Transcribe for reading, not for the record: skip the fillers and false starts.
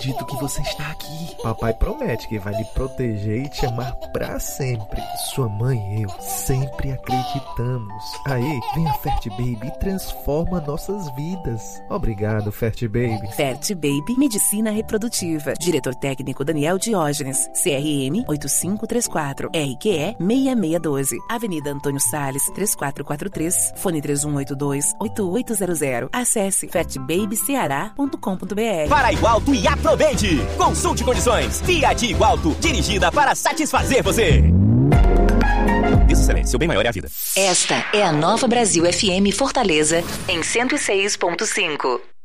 acredito que você está aqui. Papai promete que vai lhe proteger e te amar pra sempre. Sua mãe e eu sempre acreditamos. Aí, vem a Fert Baby e transforma nossas vidas. Obrigado, Fert Baby. Fert Baby Medicina Reprodutiva. Diretor técnico Daniel Diógenes. CRM 8534. RQE 6612. Avenida Antônio Salles, 3443. Fone 3182-8800. Acesse fatbabyceará.com.br. Para Igualto e aproveite! Consulte condições. Fiat Igualto, dirigida para satisfazer você. Excelente, seu bem maior é a vida. Esta é a Nova Brasil FM Fortaleza, em 106.5.